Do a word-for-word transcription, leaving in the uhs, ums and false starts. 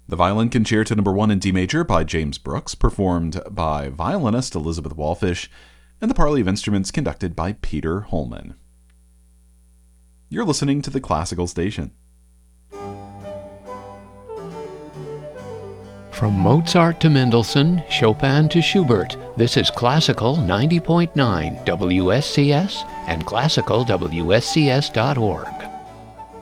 The Violin Concerto Number one in D major by James Brooks, performed by violinist Elizabeth Wallfish, and the Parley of Instruments conducted by Peter Holman. You're listening to the Classical Station. From Mozart to Mendelssohn, Chopin to Schubert, this is Classical ninety point nine W S C S and classical W S C S dot org.